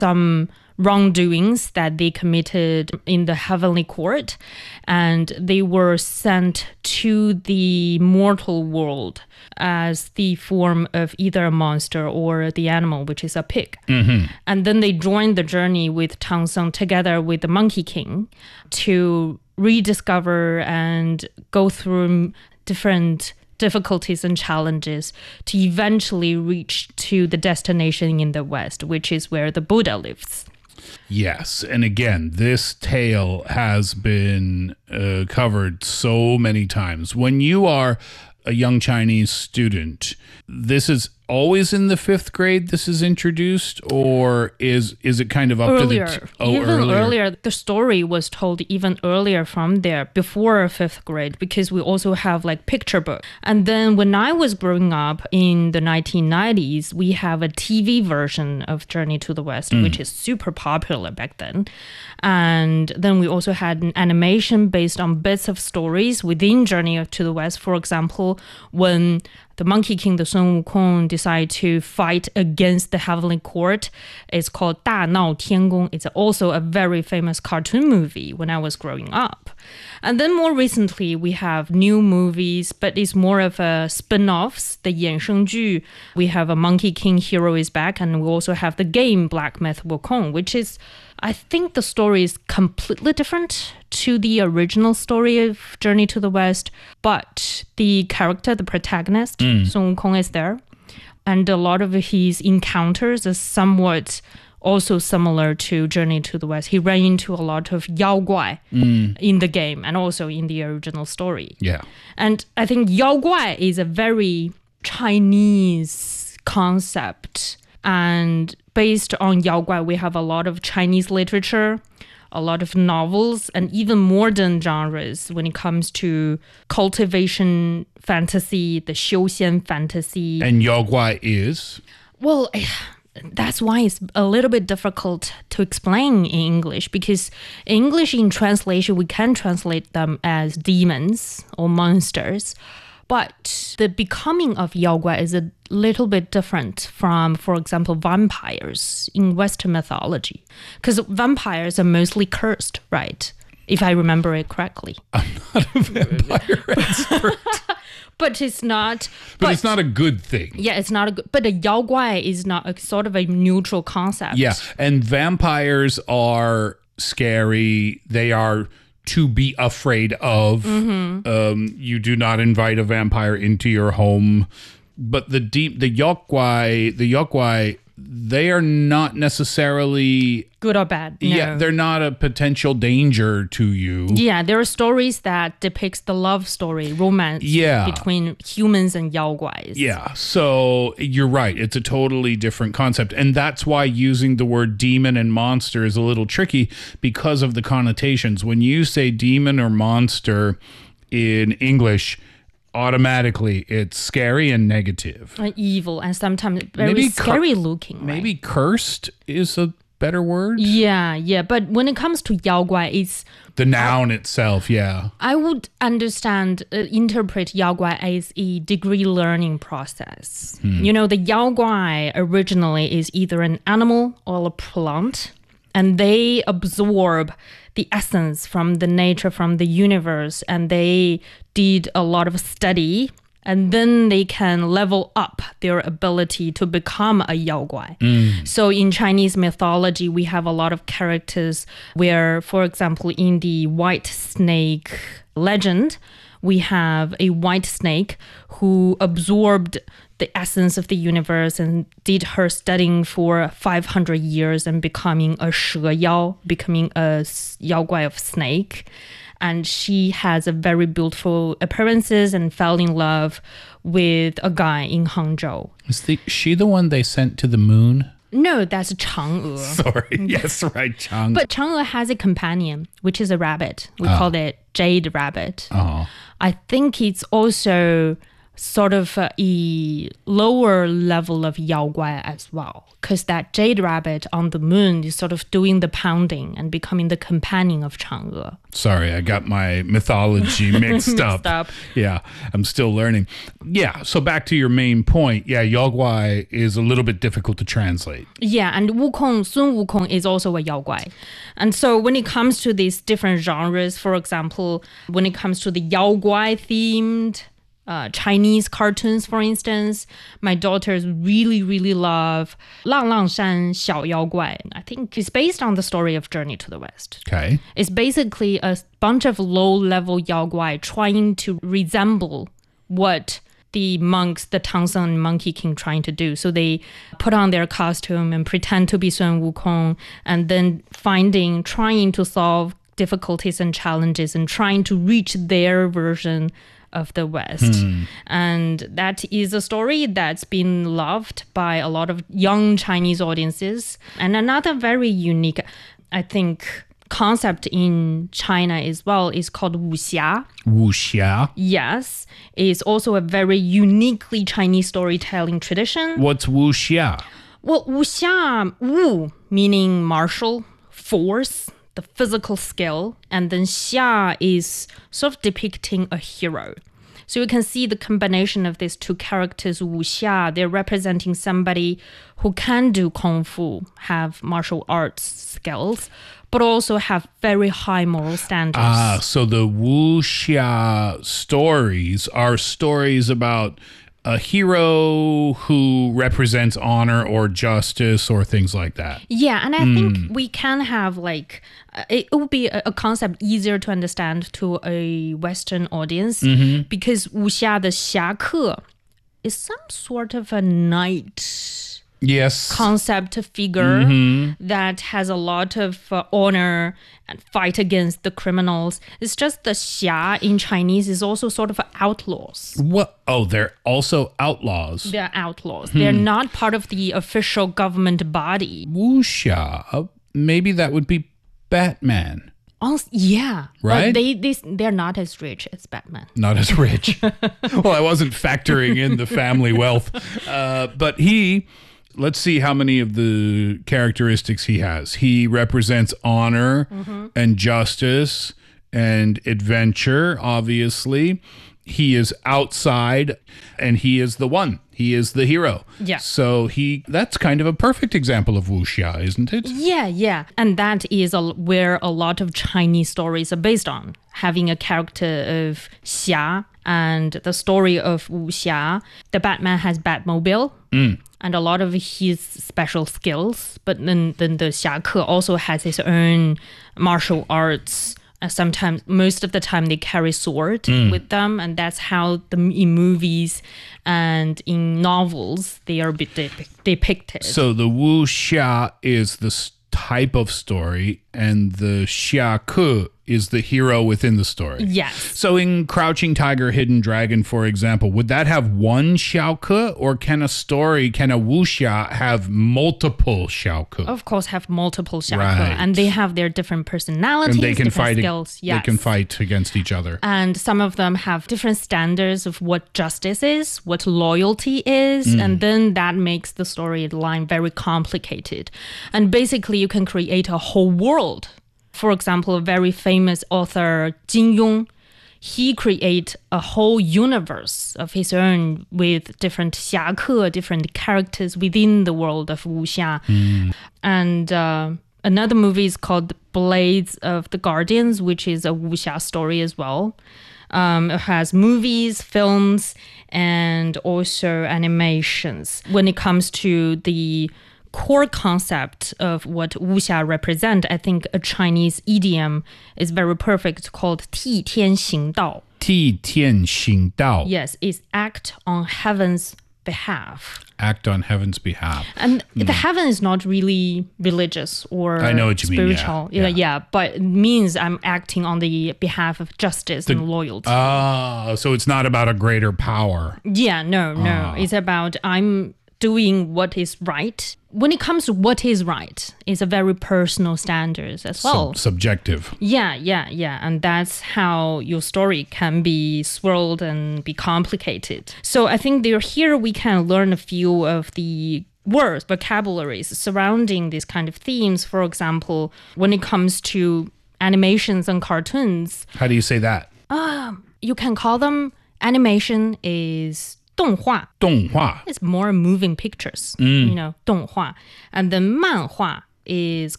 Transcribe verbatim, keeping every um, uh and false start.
some wrongdoings that they committed in the heavenly court, and they were sent to the mortal world as the form of either a monster or the animal, which is a pig. Mm-hmm. And then they joined the journey with Tang Song together with the Monkey King to rediscover and go through different difficulties and challenges to eventually reach to the destination in the West, which is where the Buddha lives. Yes. And again, this tale has been uh, covered so many times. When you are a young Chinese student, this is always in the fifth grade this is introduced, or is is it kind of up earlier. to the... T- oh, even earlier. earlier. The story was told even earlier from there, before fifth grade, because we also have like picture book. And then when I was growing up in the nineteen nineties, we have a T V version of Journey to the West, mm. which is super popular back then. And then we also had an animation based on bits of stories within Journey to the West. For example, when the Monkey King, the Sun Wukong, decide to fight against the heavenly court. It's called 大闹天宫. It's also a very famous cartoon movie when I was growing up. And then more recently, we have new movies, but it's more of a spin-offs, the 衍生剧. We have a Monkey King Hero is Back, and we also have the game Black Myth Wukong, which is, I think the story is completely different to the original story of Journey to the West, but the character, the protagonist, mm. Sun Wukong, is there. And a lot of his encounters are somewhat also similar to Journey to the West. He ran into a lot of Yao Guai mm. in the game and also in the original story. Yeah. And I think Yao Guai is a very Chinese concept. And based on Yao Guai, we have a lot of Chinese literature, a lot of novels, and even modern genres when it comes to cultivation fantasy, the Xiuxian fantasy. And Yao Guai is? Well, that's why it's a little bit difficult to explain in English, because English in translation, we can translate them as demons or monsters. But the becoming of Yao Guai is a little bit different from, for example, vampires in Western mythology. Because vampires are mostly cursed, right? If I remember it correctly. I'm not a vampire expert. But it's not... But, but it's not a good thing. Yeah, it's not a good... But a Yao Guai is not a sort of a neutral concept. Yeah, and vampires are scary. They are to be afraid of. Mm-hmm. Um, you do not invite a vampire into your home. But the deep, the Yao Guai, the Yao Guai, they are not necessarily... Good or bad. No. Yeah, they're not a potential danger to you. Yeah, there are stories that depicts the love story, romance yeah. between humans and Yao Guais. Yeah, so you're right. It's a totally different concept. And that's why using the word demon and monster is a little tricky because of the connotations. When you say demon or monster in English, automatically it's scary and negative. And evil and sometimes very maybe scary cur- looking. Right? Maybe cursed is a better word. Yeah, yeah. But when it comes to Yao Guai, it's... The noun I, itself, yeah. I would understand, uh, interpret Yao Guai as a degree learning process. Hmm. You know, the Yao Guai originally is either an animal or a plant, and they absorb the essence from the nature, from the universe, and they did a lot of study, and then they can level up their ability to become a Yao Guai. Mm. So in Chinese mythology, we have a lot of characters where, for example, in the white snake legend, we have a white snake who absorbed the essence of the universe and did her studying for five hundred years and becoming a she yao, becoming a Yao Guai of snake. And she has a very beautiful appearances and fell in love with a guy in Hangzhou. Is the, she the one they sent to the moon? No, that's Chang'e. Sorry, yes, right, Chang'e. But Chang'e has a companion, which is a rabbit. We oh. call it Jade Rabbit. Oh. I think it's also sort of uh, a lower level of 妖怪 as well. Because that jade rabbit on the moon is sort of doing the pounding and becoming the companion of Chang'e. Sorry, I got my mythology mixed up. Mixed up. Yeah, I'm still learning. Yeah, so back to your main point. Yeah, 妖怪 is a little bit difficult to translate. Yeah, and Wukong, Sun Wukong is also a 妖怪. And so when it comes to these different genres, for example, when it comes to the 妖怪 themed uh, Chinese cartoons, for instance, my daughters really, really love 浪浪山小妖怪. I think it's based on the story of Journey to the West. Okay. It's basically a bunch of low-level 妖怪 trying to resemble what the monks, the Tangsen and Monkey King trying to do. So they put on their costume and pretend to be Sun Wukong and then finding, trying to solve difficulties and challenges and trying to reach their version of the West. Hmm. And that is a story that's been loved by a lot of young Chinese audiences. And another very unique, I think, concept in China as well is called wuxia. Wuxia? Yes. It's also a very uniquely Chinese storytelling tradition. What's wuxia? Well, wuxia, wu meaning martial force, the physical skill, and then xia is sort of depicting a hero. So you can see the combination of these two characters, wuxia, they're representing somebody who can do kung fu, have martial arts skills, but also have very high moral standards. Ah, so the wuxia stories are stories about a hero who represents honor or justice or things like that. Yeah, and I mm. think we can have like, it, it would be a, a concept easier to understand to a Western audience mm-hmm. because wuxia, the 侠客, is some sort of a knight. Yes. Concept figure mm-hmm. that has a lot of uh, honor and fight against the criminals. It's just the xia in Chinese is also sort of outlaws. What? Oh, they're also outlaws. They're outlaws. Hmm. They're not part of the official government body. Wuxia, maybe that would be Batman. Oh, yeah. Right? But they, they, they're not as rich as Batman. Not as rich. Well, I wasn't factoring in the family wealth. Uh, but he... Let's see how many of the characteristics he has. He represents honor mm-hmm. and justice and adventure, obviously. He is outside and he is the one. He is the hero. Yeah. So he that's kind of a perfect example of wuxia, isn't it? Yeah, yeah. And that is a, where a lot of Chinese stories are based on. Having a character of xia and the story of wuxia. The Batman has Batmobile. Mm. And a lot of his special skills, but then, then the 侠客 also has his own martial arts. Uh, sometimes, most of the time, they carry sword mm. with them, and that's how the in movies and in novels they are de- depicted. So the wuxia is the type of story, and the 侠客 is the hero within the story. Yes. So in Crouching Tiger, Hidden Dragon, for example, would that have one 侠客, or can a story, can a wuxia have multiple 侠客? Of course, have multiple 侠客, right. And they have their different personalities, and they can different fight, skills. Yes. They can fight against each other. And some of them have different standards of what justice is, what loyalty is, mm. and then that makes the storyline very complicated. And basically, you can create a whole world. For example, a very famous author, Jin Yong, he created a whole universe of his own with different 侠客, different characters within the world of wuxia. Mm. And uh, another movie is called Blades of the Guardians, which is a wuxia story as well. Um, it has movies, films, and also animations. When it comes to the core concept of what wuxia represent, I think a Chinese idiom is very perfect called 替天行道. 替天行道. Yes, it's act on heaven's behalf. Act on heaven's behalf. And mm. the heaven is not really religious or I know what you spiritual. Mean, yeah. Yeah. yeah, but it means I'm acting on the behalf of justice the, and loyalty. Ah, uh, so it's not about a greater power. Yeah, no, no. Uh. It's about I'm doing what is right. When it comes to what is right, it's a very personal standards as well. Sub- subjective. Yeah, yeah, yeah. And that's how your story can be swirled and be complicated. So I think there here we can learn a few of the words, vocabularies surrounding these kind of themes. For example, when it comes to animations and cartoons. How do you say that? Um, you can call them animation is 动画. 动画. It's more moving pictures, Mm. you know, 动画. And then 漫画 is